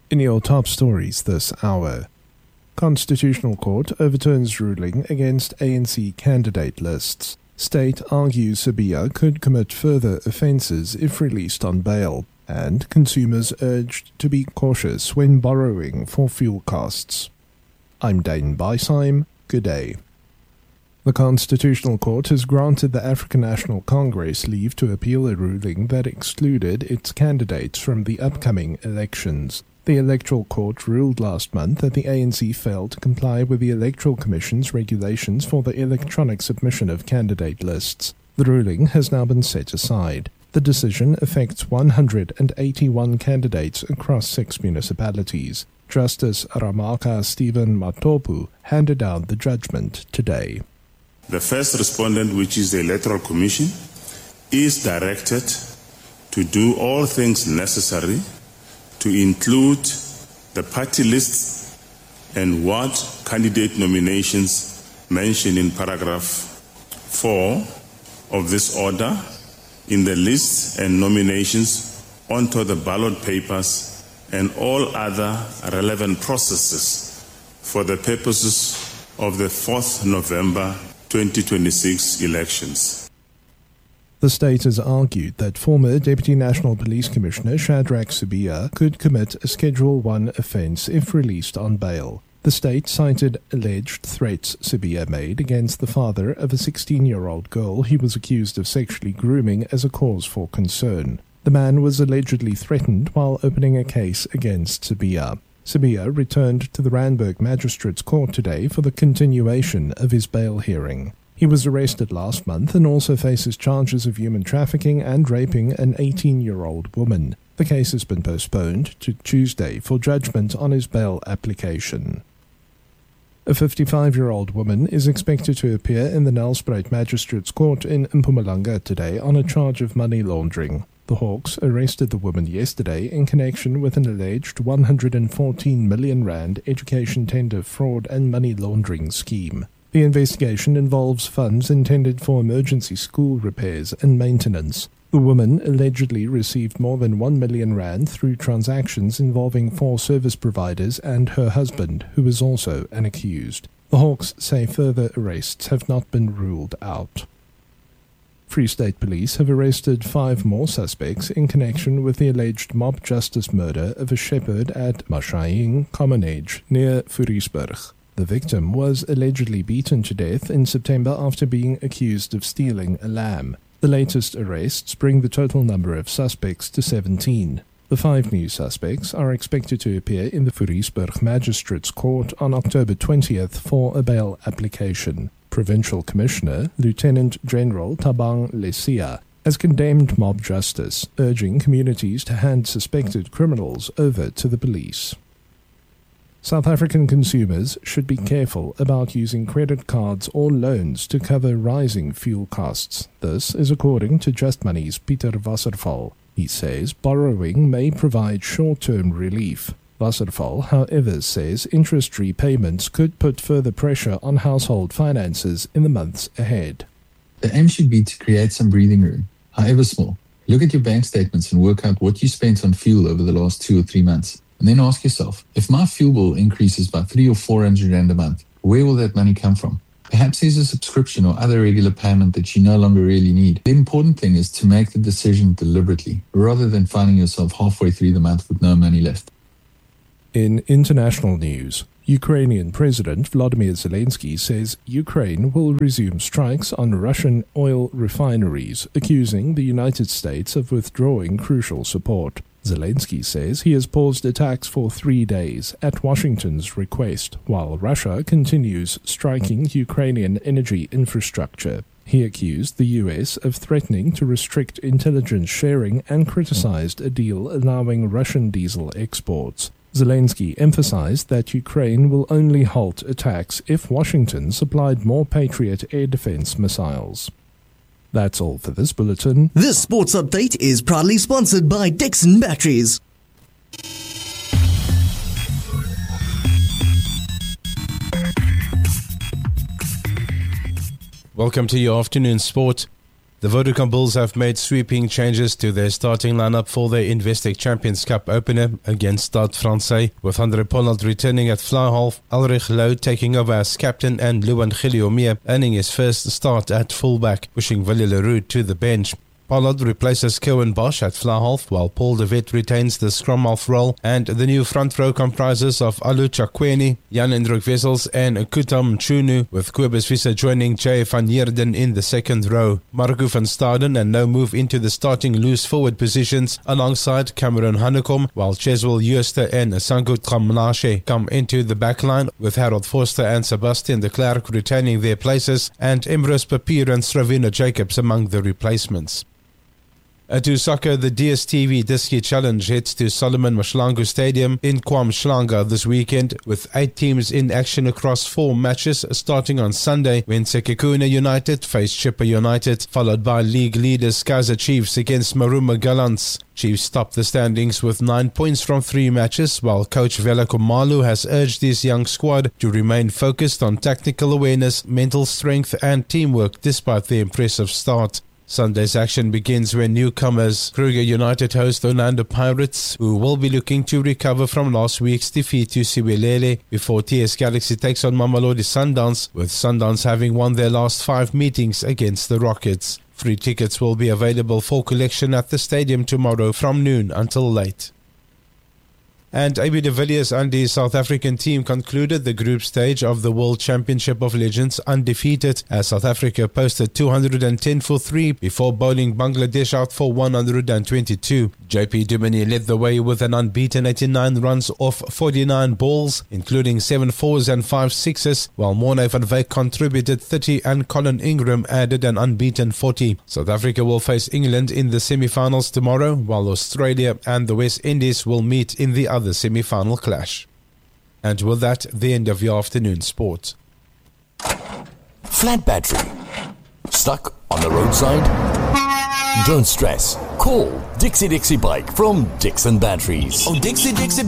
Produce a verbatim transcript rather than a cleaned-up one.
In your top stories this hour, Constitutional Court overturns ruling against A N C candidate lists. State argues Sibiya could commit further offences if released on bail. And consumers urged to be cautious when borrowing for fuel costs. I'm Dane Beisheim. Good day. The Constitutional Court has granted the African National Congress leave to appeal a ruling that excluded its candidates from the upcoming elections. The Electoral Court ruled last month that the A N C failed to comply with the Electoral Commission's regulations for the electronic submission of candidate lists. The ruling has now been set aside. The decision affects one hundred eighty-one candidates across six municipalities. Justice Ramaka Stephen Matopu handed down the judgment today. The first respondent, which is the Electoral Commission, is directed to do all things necessary to include the party lists and what candidate nominations mentioned in paragraph four of this order in the lists and nominations onto the ballot papers and all other relevant processes for the purposes of the fourth of November twenty twenty-six elections. The state has argued that former Deputy National Police Commissioner Shadrack Sibiya could commit a Schedule one offence if released on bail. The state cited alleged threats Sibiya made against the father of a sixteen-year-old girl he was accused of sexually grooming as a cause for concern. The man was allegedly threatened while opening a case against Sibiya. Sibiya returned to the Randburg Magistrates Court today for the continuation of his bail hearing. He was arrested last month and also faces charges of human trafficking and raping an eighteen-year-old woman. The case has been postponed to Tuesday for judgment on his bail application. A fifty-five-year-old woman is expected to appear in the Nelspruit Magistrates Court in Mpumalanga today on a charge of money laundering. The Hawks arrested the woman yesterday in connection with an alleged one hundred fourteen million rand education tender fraud and money laundering scheme. The investigation involves funds intended for emergency school repairs and maintenance. The woman allegedly received more than one million rand through transactions involving four service providers and her husband, who is also an accused. The Hawks say further arrests have not been ruled out. Free State Police have arrested five more suspects in connection with the alleged mob justice murder of a shepherd at Mashaying Commonage near Furiesburg. The victim was allegedly beaten to death in September after being accused of stealing a lamb. The latest arrests bring the total number of suspects to seventeen. The five new suspects are expected to appear in the Furiesburg Magistrates Court on October twentieth for a bail application. Provincial Commissioner Lieutenant General Tabang Lesia has condemned mob justice, urging communities to hand suspected criminals over to the police. South African consumers should be careful about using credit cards or loans to cover rising fuel costs. This is according to Just Money's Pieter Wasserval. He says borrowing may provide short-term relief. Wasserval, however, says interest repayments could put further pressure on household finances in the months ahead. The aim should be to create some breathing room, however small. Look at your bank statements and work out what you spent on fuel over the last two or three months. And then ask yourself, if my fuel bill increases by three or four hundred rand a month, where will that money come from? Perhaps there's a subscription or other regular payment that you no longer really need. The important thing is to make the decision deliberately, rather than finding yourself halfway through the month with no money left. In international news, Ukrainian President Volodymyr Zelensky says Ukraine will resume strikes on Russian oil refineries, accusing the United States of withdrawing crucial support. Zelensky says he has paused attacks for three days at Washington's request, while Russia continues striking Ukrainian energy infrastructure. He accused the U S of threatening to restrict intelligence sharing and criticized a deal allowing Russian diesel exports. Zelensky emphasized that Ukraine will only halt attacks if Washington supplied more Patriot air defense missiles. That's all for this bulletin. This sports update is proudly sponsored by Dixon Batteries. Welcome to your afternoon sport. The Vodacom Bulls have made sweeping changes to their starting lineup for their Investec Champions Cup opener against Stade Francais, with Andre Pollard returning at fly half, Ulrich Lowe taking over as captain and Luan Giliomir earning his first start at fullback, pushing Willie Leroux to the bench. Pollard replaces Cohen Bosch at fly half, while Paul de Wet retains the scrum half role, and the new front row comprises of Alu Chakweni, Jan Hendrik Wessels and Kutam Chunu, with Kobus Visser joining Jay van Heerden in the second row. Marco van Staden and No move into the starting loose forward positions alongside Cameron Hanekom, while Cheswell Jooste and Sangut Kamnashe come into the backline, with Harold Forster and Sebastian de Klerk retaining their places, and Emrys Papier and Stravina Jacobs among the replacements. Uh, to soccer, the D S T V Diski Challenge heads to Solomon Mahlangu Stadium in KwaMhlanga this weekend, with eight teams in action across four matches, starting on Sunday when Sekekuna United face Chippa United, followed by league leaders Kaizer Chiefs against Maruma Gallants. Chiefs top the standings with nine points from three matches, while coach Vela Kumalu has urged his young squad to remain focused on tactical awareness, mental strength and teamwork despite the impressive start. Sunday's action begins when newcomers Kruger United host Orlando Pirates, who will be looking to recover from last week's defeat to Siwelele, before T S Galaxy takes on Mamelodi Sundowns, with Sundowns having won their last five meetings against the Rockets. Free tickets will be available for collection at the stadium tomorrow from noon until late. And A B de Villiers and his South African team concluded the group stage of the World Championship of Legends undefeated, as South Africa posted two hundred ten for three before bowling Bangladesh out for one hundred twenty-two. J P Duminy led the way with an unbeaten eighty-nine runs off forty-nine balls, including seven fours and five sixes, while Morne van Wyk contributed thirty and Colin Ingram added an unbeaten forty. South Africa will face England in the semi-finals tomorrow, while Australia and the West Indies will meet in the other the semi-final clash. And with that, the end of your afternoon sport. Flat battery? Stuck on the roadside? Don't stress. Call Dixie Dixie Bike from Dixon Batteries. Oh, Dixie Dixie